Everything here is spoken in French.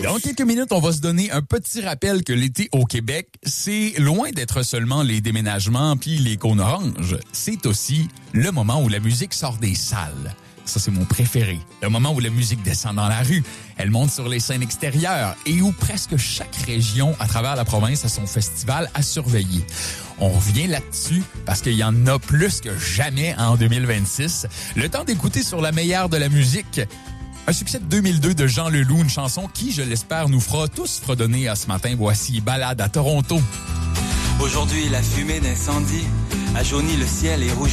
Dans quelques minutes, on va se donner un petit rappel que l'été au Québec, c'est loin d'être seulement les déménagements puis les cônes oranges. C'est aussi le moment où la musique sort des salles. Ça, c'est mon préféré. Le moment où la musique descend dans la rue, elle monte sur les scènes extérieures et où presque chaque région à travers la province a son festival à surveiller. On revient là-dessus parce qu'il y en a plus que jamais en 2026. Le temps d'écouter sur la meilleure de la musique. Un succès de 2002 de Jean Leloup, une chanson qui, je l'espère, nous fera tous fredonner à ce matin. Voici Balade à Toronto. Aujourd'hui, la fumée d'incendie a jauni le ciel et rougi